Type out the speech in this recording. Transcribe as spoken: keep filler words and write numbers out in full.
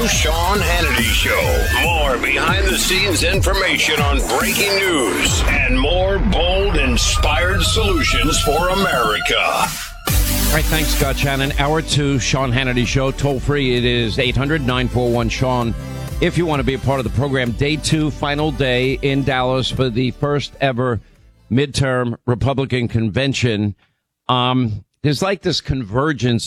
Sean Hannity Show. More behind-the-scenes information on breaking news and more bold, inspired solutions for America. All right, thanks, Scott Shannon. Hour two, Sean Hannity Show. Toll free, it is eight hundred nine four one Sean. If you want to be a part of the program, day two, final day in Dallas for the first ever midterm Republican convention. Um, there's like this convergence